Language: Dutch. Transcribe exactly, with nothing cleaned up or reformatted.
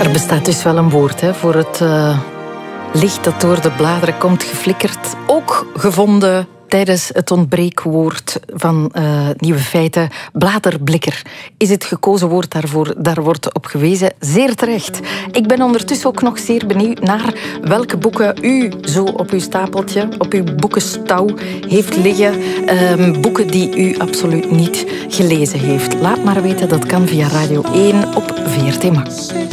Er bestaat dus wel een woord hè, voor het uh, licht dat door de bladeren komt geflikkerd. Ook gevonden tijdens het ontbreekwoord van uh, Nieuwe Feiten. Bladerblikker is het gekozen woord daarvoor. Daar wordt op gewezen. Zeer terecht. Ik ben ondertussen ook nog zeer benieuwd naar welke boeken u zo op uw stapeltje, op uw boekenstouw heeft liggen. Um, boeken die u absoluut niet gelezen heeft. Laat maar weten, dat kan via Radio één op V R T Max.